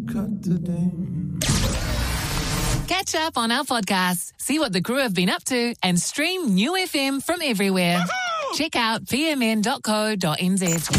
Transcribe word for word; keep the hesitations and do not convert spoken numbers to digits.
cut today. Catch up on our podcasts, see what the crew have been up to, and stream New F M from everywhere. Check out p m n dot co dot n z.